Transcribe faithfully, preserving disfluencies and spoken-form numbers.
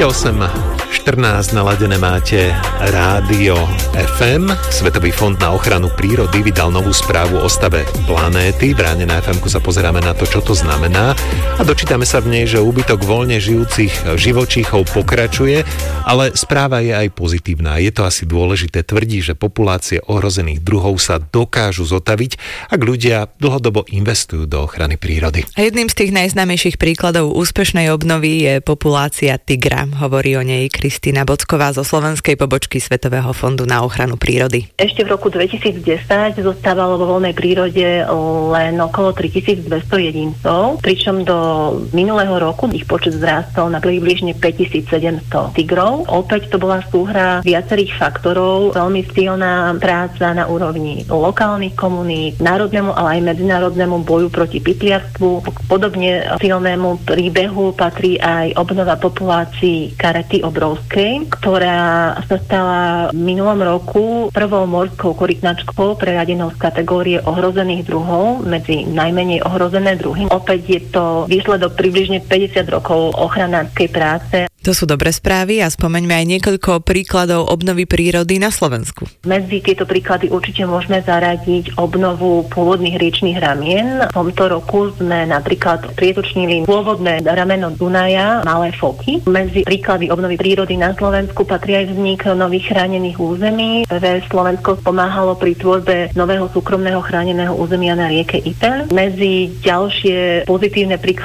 Je osem štrnásť, naladené máte Rádio ef em. Svetový fond na ochranu prírody vydal novú správu o stave planéty. V Ráne na ef emku sa pozeráme na to, čo to znamená, a dočítame sa v nej, že úbytok voľne žijúcich živočíchov pokračuje, ale správa je aj pozitívna. Je to asi dôležité. Tvrdí, že populácie ohrozených druhov sa dokážu zotaviť, ak ľudia dlhodobo investujú do ochrany prírody. A jedným z tých najznámejších príkladov úspešnej obnovy je populácia tigra. Hovorí o nej Kristýna Bocková zo slovenskej pobočky Svetového fondu na ochranu prírody. Ešte v roku dvetisícdesať zostávalo vo voľnej prírode len okolo tritisícdvesto jedincov, pričom do minulého roku ich počet vzrástol na približne päťtisícsedemsto tigrov. Opäť to bola súhra viacerých faktorov, veľmi silná práca na úrovni lokálnych komunít, národnému, ale aj medzinárodnému boju proti pytliarstvu. Podobne silnému príbehu patrí aj obnova populácií karety obrovskej, ktorá sa stala v minulom roku prvou morskou korytnačkou preradenou z kategórie ohrozených druhov medzi najmenej ohrozené druhy. Opäť je to výsledok približne päťdesiat rokov ochranárskej práce. To sú dobré správy a spomeňme aj niekoľko príkladov obnovy prírody na Slovensku. Medzi tieto príklady určite môžeme zaradiť obnovu pôvodných riečnych ramien. V tomto roku sme napríklad prietočnili pôvodné rameno Dunaja, Malé Foky. Medzi príklady obnovy prírody na Slovensku patrí aj vznik nových chránených území. pé vé Slovensko pomáhalo pri tvorbe nového súkromného chráneného územia na rieke Ipeľ. Medzi ďalšie pozitívne príklady